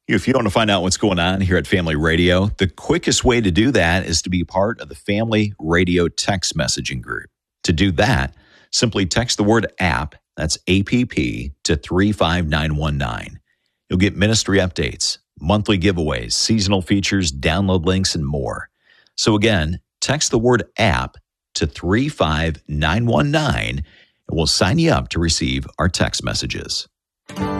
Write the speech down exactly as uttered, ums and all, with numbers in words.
If you want to find out what's going on here at Family Radio, the quickest way to do that is to be part of the Family Radio text messaging group. To do that, simply text the word app, that's A P P, to three five nine one nine. You'll get ministry updates, monthly giveaways, seasonal features, download links, and more. So again, text the word app to three five nine one nine, and we'll sign you up to receive our text messages.